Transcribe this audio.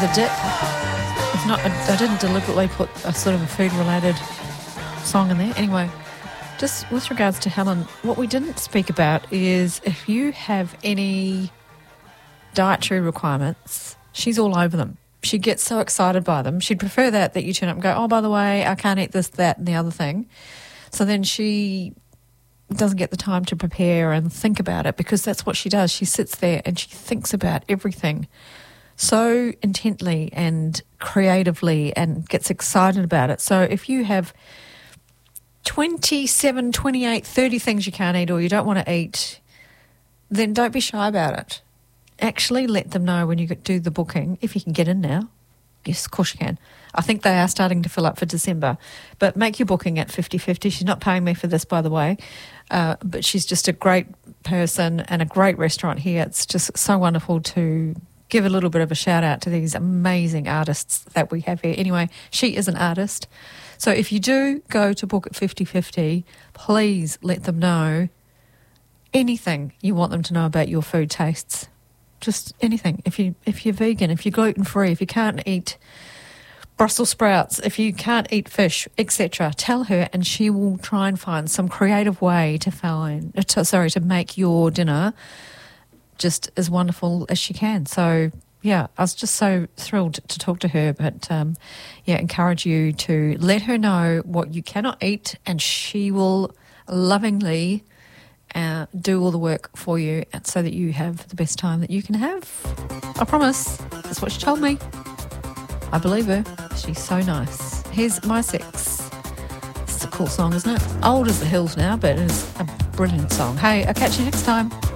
the dip. It's not. I didn't deliberately put a sort of a food-related song in there. Anyway, just with regards to Helen, what we didn't speak about is if you have any dietary requirements, she's all over them. She gets so excited by them. She'd prefer that you turn up and go, oh, by the way, I can't eat this, that, and the other thing. So then she doesn't get the time to prepare and think about it, because that's what she does. She sits there and she thinks about everything so intently and creatively and gets excited about it. So if you have 27, 28, 30 things you can't eat or you don't want to eat, then don't be shy about it. Actually let them know when you do the booking, if you can get in now. Yes, of course you can. I think they are starting to fill up for December. But make your booking at 50/50. She's not paying me for this, by the way. But she's just a great person and a great restaurant here. It's just so wonderful to give a little bit of a shout out to these amazing artists that we have here. Anyway, she is an artist. So if you do go to book at 50/50, please let them know anything you want them to know about your food tastes. Just anything. If you're vegan, if you're gluten-free, if you can't eat Brussels sprouts, if you can't eat fish, etc., tell her and she will try and find some creative way to make your dinner just as wonderful as she can. So, yeah, I was just so thrilled to talk to her, but, encourage you to let her know what you cannot eat and she will lovingly do all the work for you so that you have the best time that you can have. I promise. That's what she told me. I believe her. She's so nice. Here's My Sex. It's a cool song, isn't it? Old as the hills now, but it is a brilliant song. Hey, I'll catch you next time.